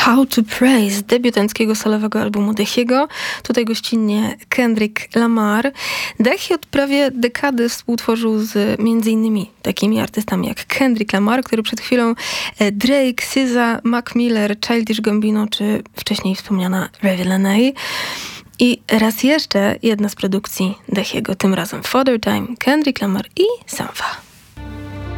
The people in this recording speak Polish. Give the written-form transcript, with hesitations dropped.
How to Pray z debiutanckiego solowego albumu Dechiego. Tutaj gościnnie Kendrick Lamar. Dechy od prawie dekady współtworzył z m.in. takimi artystami jak Kendrick Lamar, który przed chwilą Drake, SZA, Mac Miller, Childish Gambino czy wcześniej wspomniana Reveille. I raz jeszcze jedna z produkcji Dechiego, tym razem Father Time, Kendrick Lamar i Sampha.